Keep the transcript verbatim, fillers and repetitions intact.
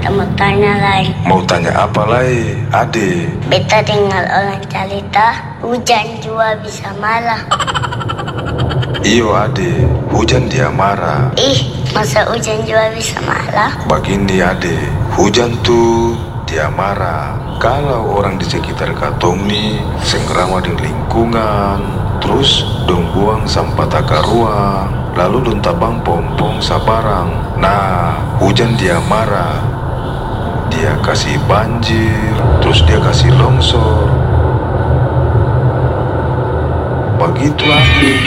beta mau tanya lagi. Mau tanya apa lagi, Ade? Beta dengar orang cerita hujan juga bisa marah. Iyo Ade, hujan dia marah. Ih, masa hujan juga bisa marah? Begini Ade, hujan tuh dia marah kalau orang di sekitar katong nih senggerama di lingkungan, terus dong buang sampah takaruang, lalu dong tabang pompong sabarang. Nah, hujan dia marah, dia kasih banjir, terus dia kasih longsor. Begitu Ade.